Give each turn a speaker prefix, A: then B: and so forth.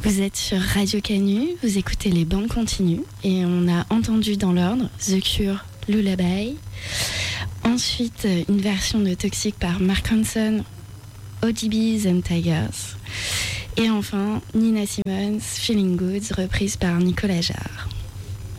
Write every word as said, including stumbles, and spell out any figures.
A: Vous êtes sur Radio Canu, vous écoutez les bandes continues et on a entendu dans l'ordre The Cure, Lullaby. Ensuite, une version de Toxic par Mark Ronson, O D Bs and Tigers. Et enfin, Nina Simone, Feeling Good, reprise par Nicolas Jarre.